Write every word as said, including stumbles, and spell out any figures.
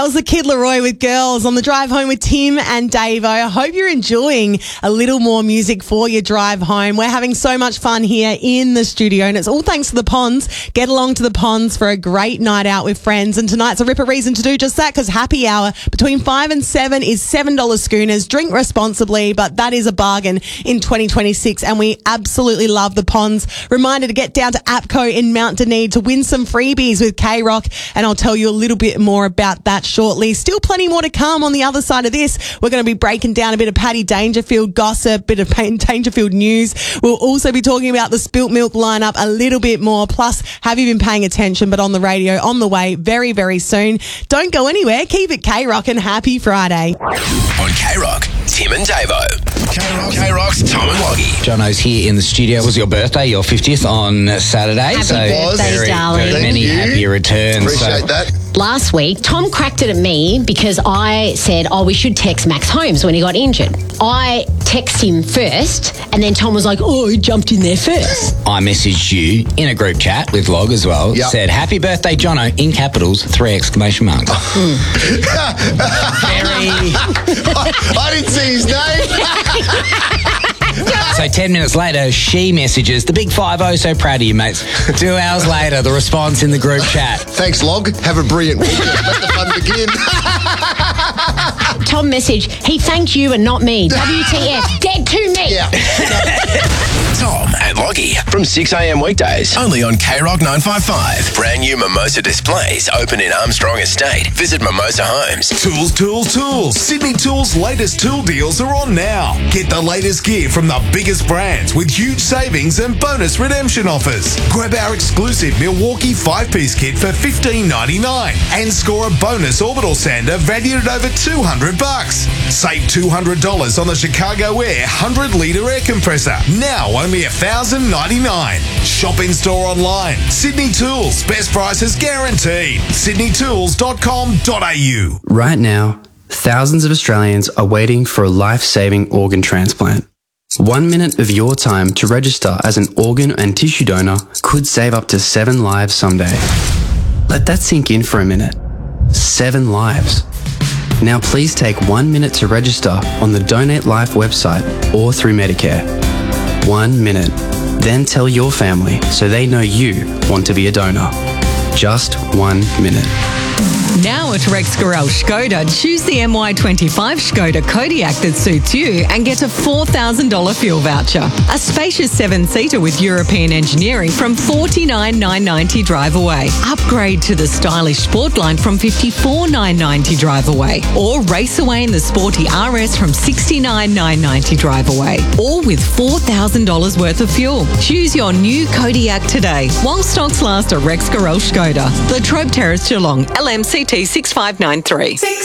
was the Kid Laroi with Girls on the drive home with Tim and Davo. I hope you're enjoying a little more music for your drive home. We're having so much fun here in the studio, and it's all thanks to the Ponds. Get along to the Ponds for a great night out with friends, and tonight's a ripper reason to do just that, because happy hour between five and seven is seven dollars schooners. Drink responsibly, but that is a bargain in twenty twenty-six, and we absolutely love the Ponds. Reminder to get down to APCO in Mount Dunedin to win some freebies with K-Rock, and I'll tell you a little bit more about that shortly. Still plenty more to come on the other side of this. We're going to be breaking down a bit of Paddy Dangerfield gossip, bit of Dangerfield news. We'll also be talking about the Spilt Milk lineup a little bit more. Plus, have you been paying attention? But on the radio, on the way very, very soon. Don't go anywhere. Keep it K-Rock, and happy Friday. On K-Rock, Tim and Davo. K-Rock, K-Rock's Tom and Loggy. Jono's here in the studio. It was your birthday, your fiftieth on Saturday. Happy so birthday, very, darling. very many Thank you. happy returns. Appreciate so. that. Last week, Tom cracked it at me because I said, oh, we should text Max Holmes when he got injured. I texted him first, and then Tom was like, oh, he jumped in there first. I messaged you in a group chat with Log as well. Yep. Said, happy birthday, Jono, in capitals, three exclamation marks. Very... I, I didn't see his name. So ten minutes later, she messages, the big five oh, so proud of you, mates. Two hours later, the response in the group chat. Thanks, Log. Have a brilliant weekend. Let the fun begin. Tom messaged, he thanked you and not me. W T F, dead to me. Yeah. Tom and Loggy from six a.m. weekdays. Only on K-Rock nine fifty-five. Brand new Mimosa displays open in Armstrong Estate. Visit Mimosa Homes. Tools, tools, tools. Sydney Tools' latest tool deals are on now. Get the latest gear from the biggest brands with huge savings and bonus redemption offers. Grab our exclusive Milwaukee five-piece kit for fifteen ninety-nine and score a bonus orbital sander valued at over two hundred bucks. Save two hundred dollars on the Chicago Air one hundred litre air compressor. Now only one thousand ninety-nine dollars. Shop in store online. Sydney Tools. Best prices guaranteed. sydney tools dot com dot a u. Right now, thousands of Australians are waiting for a life-saving organ transplant. One minute of your time to register as an organ and tissue donor could save up to seven lives someday. Let that sink in for a minute. Seven lives. Now please take one minute to register on the Donate Life website or through Medicare. One minute. Then tell your family so they know you want to be a donor. Just one minute. Now at Rex Gorel Skoda, choose the M Y twenty-five Skoda Kodiaq that suits you and get a four thousand dollars fuel voucher. A spacious seven-seater with European engineering from forty-nine thousand nine hundred ninety dollars drive away. Upgrade to the stylish Sportline from fifty-four thousand nine hundred ninety dollars drive away. Or race away in the sporty R S from sixty-nine thousand nine hundred ninety dollars drive away. All with four thousand dollars worth of fuel. Choose your new Kodiaq today while stocks last at Rex Gorel Skoda. Latrobe Terrace, Geelong, L M C T six five nine three.